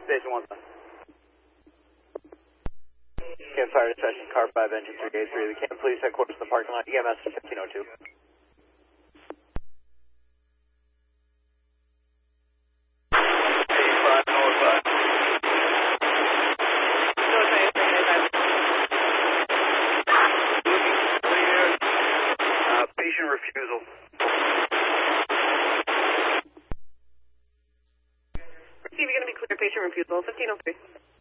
Station 1. Camp Fire Session, Car 5, Engine 383. The Camp Police Headquarters in the parking lot, EMS 1502. Patient refusal. Steve, you're going to be clear, patient refusal, 1503.